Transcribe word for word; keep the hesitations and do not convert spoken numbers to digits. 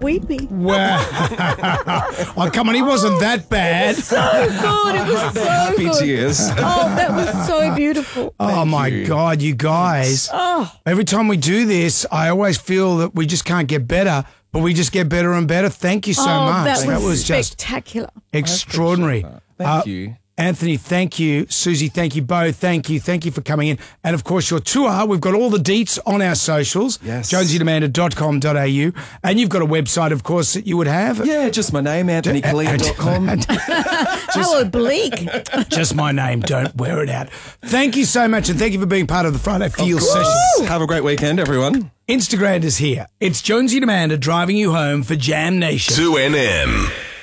weepy. Wow. Oh, come on, he wasn't that bad. So good. It was so Happy good. tears. Oh, that was so beautiful. Oh, my you. God, you guys. Oh, Every time we do this, I always feel that we just can't get better, but we just get better and better. Thank you so oh much. that was, just spectacular. extraordinary. Thank Uh, you. Anthony, thank you. Susie, thank you both. Thank you. Thank you for coming in. And, of course, your tour, we've got all the deets on our socials, Yes. jonesy and amanda dot com dot a u. And you've got a website, of course, that you would have. Yeah, just my name, anthony colleen dot com. How oblique. Just my name. Don't wear it out. Thank you so much, and thank you for being part of the Friday Feel session. Have a great weekend, everyone. Instagram is here. It's Jonesy and Amanda driving you home for Jam Nation. two N M.